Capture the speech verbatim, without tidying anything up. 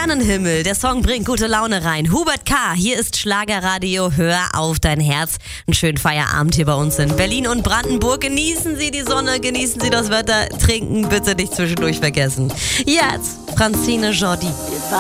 Sternenhimmel, der Song bringt gute Laune rein. Hubert K., hier ist Schlagerradio, hör auf dein Herz. Einen schönen Feierabend hier bei uns in Berlin und Brandenburg. Genießen Sie die Sonne, genießen Sie das Wetter, trinken bitte nicht zwischendurch vergessen. Jetzt Francine Jordi.